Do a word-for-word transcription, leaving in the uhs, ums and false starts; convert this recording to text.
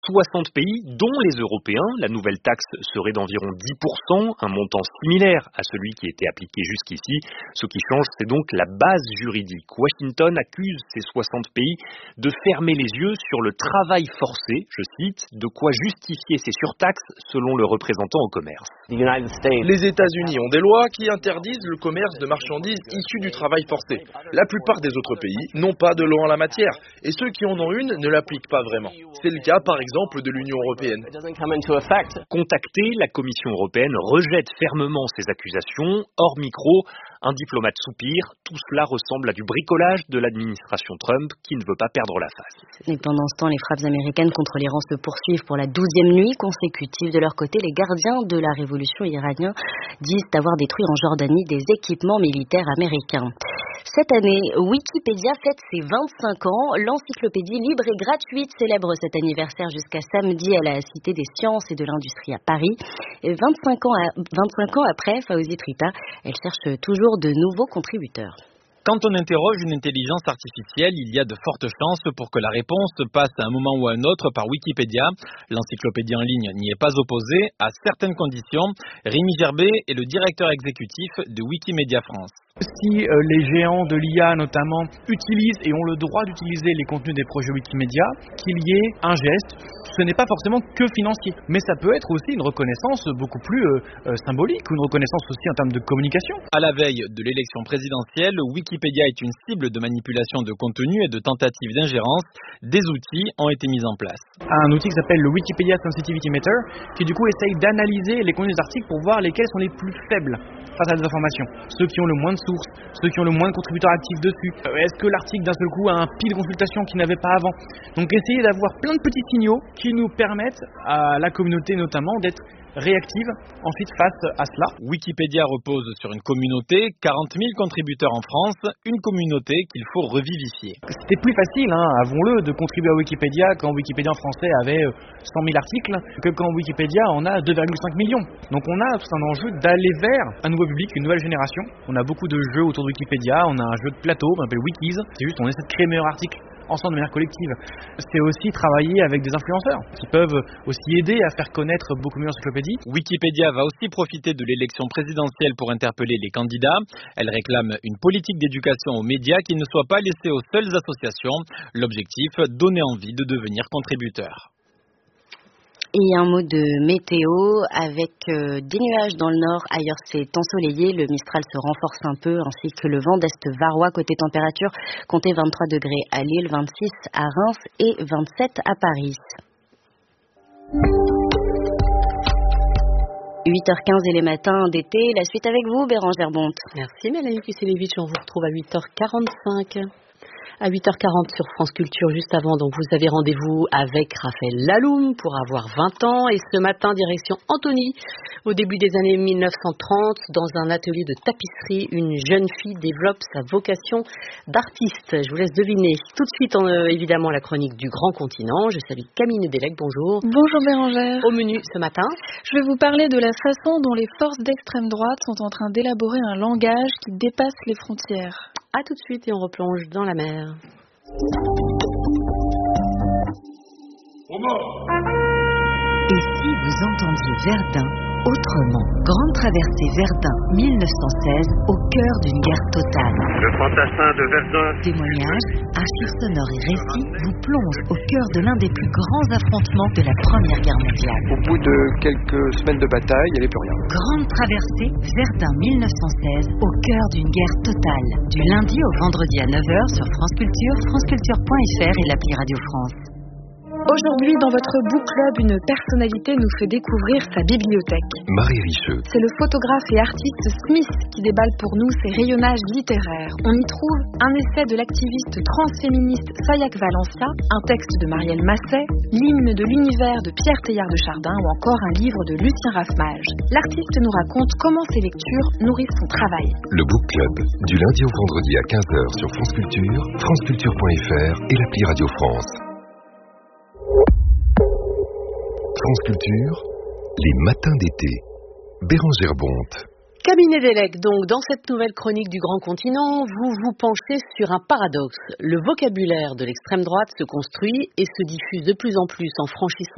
soixante pays, dont les Européens. La nouvelle taxe serait d'environ dix pour cent, un montant similaire à celui qui était appliqué jusqu'ici. Ce qui change, c'est donc la base juridique. Washington accuse ces soixante pays de fermer les yeux sur le travail forcé, je cite, de quoi justifier ces surtaxes selon le représentant au commerce. Les États-Unis ont des lois qui interdisent le commerce de marchandises issues du travail forcé. La plupart des autres pays n'ont pas de loi en la matière, et ceux qui en ont une ne l'appliquent pas vraiment. C'est le cas, par exemple, de l'Union européenne. Contactée, la Commission européenne rejette fermement ces accusations. Hors micro, un diplomate soupire. Tout cela ressemble à du bricolage de l'administration Trump qui ne veut pas perdre la face. Et pendant ce temps, les frappes américaines contre l'Iran se poursuivent pour la douzième nuit consécutive. De leur côté, les gardiens de la révolution iranienne disent avoir détruit en Jordanie des équipements militaires américains. Cette année, Wikipédia fête ses vingt-cinq ans. L'encyclopédie libre et gratuite célèbre cet anniversaire jusqu'à samedi à la Cité des Sciences et de l'Industrie à Paris. Et vingt-cinq ans, à, vingt-cinq ans après, Fawzi Tripa, elle cherche toujours de nouveaux contributeurs. Quand on interroge une intelligence artificielle, il y a de fortes chances pour que la réponse passe à un moment ou à un autre par Wikipédia. L'encyclopédie en ligne n'y est pas opposée, à certaines conditions. Rémi Gerbet est le directeur exécutif de Wikimedia France. Si euh, les géants de l'I A notamment utilisent et ont le droit d'utiliser les contenus des projets Wikimedia, qu'il y ait un geste, ce n'est pas forcément que financier, mais ça peut être aussi une reconnaissance beaucoup plus euh, euh, symbolique, ou une reconnaissance aussi en termes de communication. À la veille de l'élection présidentielle, Wikipédia est une cible de manipulation de contenu et de tentative d'ingérence. Des outils ont été mis en place. Un outil qui s'appelle le Wikipedia Sensitivity Meter, qui du coup essaye d'analyser les contenus des articles pour voir lesquels sont les plus faibles face à des informations, ceux qui ont le moins de sources, ceux qui ont le moins de contributeurs actifs dessus. Euh, est-ce que l'article d'un seul coup a un pile de consultation qu'il n'avait pas avant? Donc essayer d'avoir plein de petits signaux qui nous permettent à la communauté notamment d'être réactive ensuite face à cela. Wikipédia repose sur une communauté, quarante mille contributeurs en France, une communauté qu'il faut revivifier. C'était plus facile, hein, avouons-le, de contribuer à Wikipédia quand Wikipédia en français avait cent mille articles que quand Wikipédia en a deux virgule cinq millions. Donc on a tout un enjeu d'aller vers un nouveau public, une nouvelle génération. On a beaucoup de jeux autour de Wikipédia, on a un jeu de plateau, on appelle Wikis, c'est juste on essaie de créer meilleurs articles ensemble de manière collective. C'est aussi travailler avec des influenceurs qui peuvent aussi aider à faire connaître beaucoup mieux l'encyclopédie. Wikipédia va aussi profiter de l'élection présidentielle pour interpeller les candidats. Elle réclame une politique d'éducation aux médias qui ne soit pas laissée aux seules associations. L'objectif, donner envie de devenir contributeur. Et un mot de météo, avec euh, des nuages dans le nord, ailleurs c'est ensoleillé, le Mistral se renforce un peu, ainsi que le vent d'est varois. Côté température, comptez vingt-trois degrés à Lille, vingt-six à Reims et vingt-sept à Paris. huit heures quinze et les matins d'été, la suite avec vous, Bérangère Bonte. Merci Mélanie Kuselevitch, on vous retrouve à huit heures quarante-cinq. À huit heures quarante sur France Culture, juste avant, donc vous avez rendez-vous avec Raphaël Laloum pour avoir vingt ans. Et ce matin, direction Antony, au début des années mille neuf cent trente, dans un atelier de tapisserie, une jeune fille développe sa vocation d'artiste. Je vous laisse deviner. Tout de suite, on a évidemment la chronique du Grand Continent. Je salue Camille Nedelec, bonjour. Bonjour Bérangère. Au menu ce matin, je vais vous parler de la façon dont les forces d'extrême droite sont en train d'élaborer un langage qui dépasse les frontières. À tout de suite et on replonge dans la mer. Et si vous entendiez Verdun autrement? Grande traversée Verdun mille neuf cent seize, au cœur d'une guerre totale. Le fantassin de Verdun. Témoignages, archives sonores et récits vous plongent au cœur de l'un des plus grands affrontements de la Première Guerre mondiale. Au bout de quelques semaines de bataille, il n'y avait plus rien. Grande traversée Verdun mille neuf cent seize, au cœur d'une guerre totale. Du lundi au vendredi à neuf heures sur France Culture, franceculture point f r et l'appli Radio France. Aujourd'hui, dans votre book club, une personnalité nous fait découvrir sa bibliothèque. Marie Richeux. C'est le photographe et artiste Smith qui déballe pour nous ses rayonnages littéraires. On y trouve un essai de l'activiste transféministe Sayak Valencia, un texte de Marielle Masset, l'hymne de l'univers de Pierre Teilhard de Chardin ou encore un livre de Lucien Raffmage. L'artiste nous raconte comment ses lectures nourrissent son travail. Le book club, du lundi au vendredi à quinze heures sur France Culture, franceculture point f r et l'appli Radio France. France Culture, les matins d'été. Bérangère Bonte. Camille Nedelec, donc dans cette nouvelle chronique du Grand Continent, vous vous penchez sur un paradoxe. Le vocabulaire de l'extrême droite se construit et se diffuse de plus en plus en franchissant